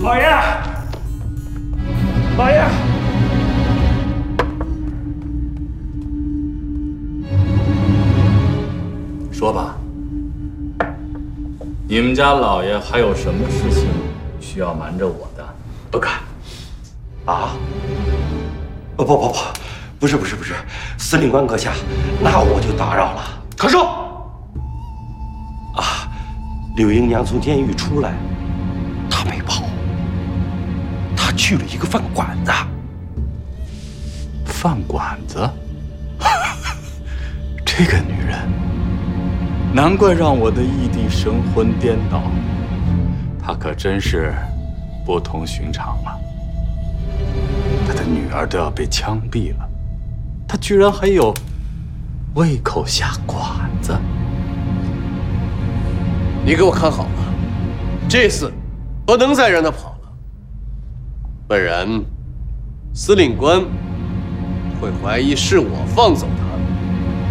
老爷，老爷， 说吧，你们家老爷还有什么事情需要瞒着我的？ 不敢。啊？不是，司令官阁下，那我就打扰了。 可说。 啊，柳英娘从监狱出来，她没跑，她去了一个饭馆子。 饭馆子？这个女人，难怪让我的义弟神魂颠倒。她可真是不同寻常了。他的女儿都要被枪毙了，他居然还有胃口下馆子。 你给我看好了，这次不能再让他跑了，不然司令官会怀疑是我放走他。